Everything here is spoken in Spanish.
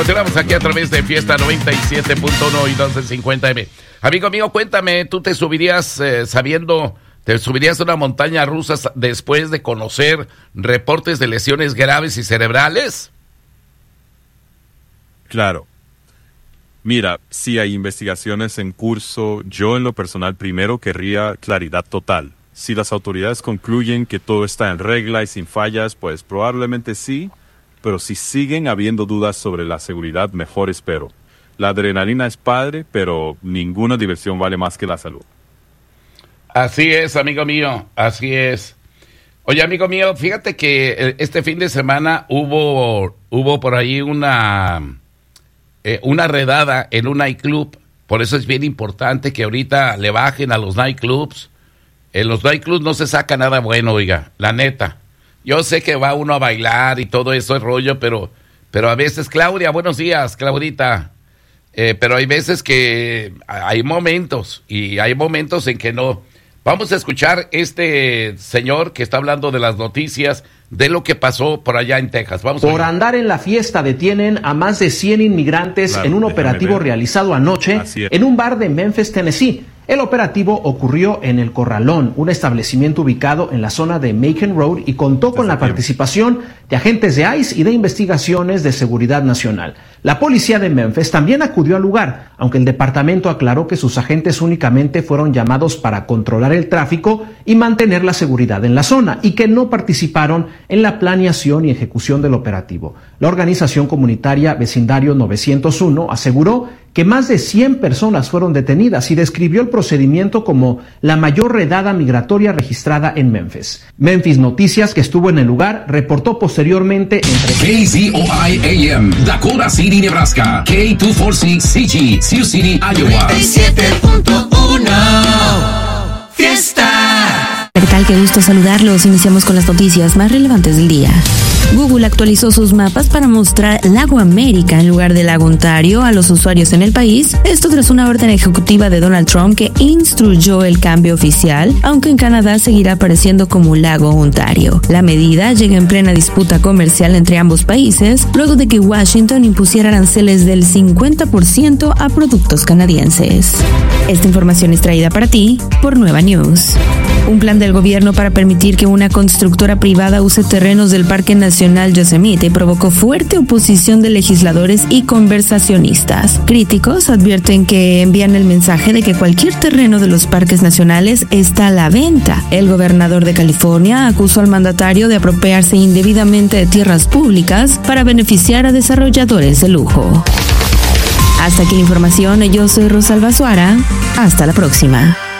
continuamos aquí a través de Fiesta 97.1 y 1250M. Amigo mío, cuéntame, ¿tú te subirías te subirías a una montaña rusa después de conocer reportes de lesiones graves y cerebrales? Claro. Mira, si hay investigaciones en curso, yo en lo personal primero querría claridad total. Si las autoridades concluyen que todo está en regla y sin fallas, pues probablemente sí, pero si siguen habiendo dudas sobre la seguridad, mejor espero. La adrenalina es padre, pero ninguna diversión vale más que la salud. Así es, amigo mío, así es. Oye, amigo mío, fíjate que este fin de semana hubo por ahí una redada en un nightclub. Por eso es bien importante que ahorita le bajen a los nightclubs. En los nightclubs no se saca nada bueno, oiga, la neta. Yo sé que va uno a bailar y todo eso es rollo, pero a veces, Claudia, buenos días, Claudita. Pero hay veces que hay momentos, y hay momentos en que no. Vamos a escuchar este señor que está hablando de las noticias de lo que pasó por allá en Texas. Vamos por andar en la fiesta detienen a más de 100 inmigrantes en un operativo realizado anoche en un bar de Memphis, Tennessee. El operativo ocurrió en El Corralón, un establecimiento ubicado en la zona de Macon Road, y contó con la participación de agentes de ICE y de investigaciones de seguridad nacional. La policía de Memphis también acudió al lugar, aunque el departamento aclaró que sus agentes únicamente fueron llamados para controlar el tráfico y mantener la seguridad en la zona, y que no participaron en la planeación y ejecución del operativo. La organización comunitaria Vecindario 901 aseguró que más de 100 personas fueron detenidas y describió el procedimiento como la mayor redada migratoria registrada en Memphis. Memphis Noticias, que estuvo en el lugar, reportó posteriormente entre KZOI AM, Dakota City, Nebraska, K246CG, Sioux City, Iowa. 97.1 Fiesta. ¿Qué tal? Qué gusto saludarlos. Iniciamos con las noticias más relevantes del día. Google actualizó sus mapas para mostrar Lago América en lugar de Lago Ontario a los usuarios en el país. Esto tras una orden ejecutiva de Donald Trump que instruyó el cambio oficial, aunque en Canadá seguirá apareciendo como Lago Ontario. La medida llega en plena disputa comercial entre ambos países, luego de que Washington impusiera aranceles del 50% a productos canadienses. Esta información es traída para ti por Nueva News. Un plan del gobierno para permitir que una constructora privada use terrenos del Parque Nacional Yosemite provocó fuerte oposición de legisladores y conversacionistas. Críticos advierten que envían el mensaje de que cualquier terreno de los parques nacionales está a la venta. El gobernador de California acusó al mandatario de apropiarse indebidamente de tierras públicas para beneficiar a desarrolladores de lujo. Hasta aquí la información, yo soy Rosalba Suara. Hasta la próxima.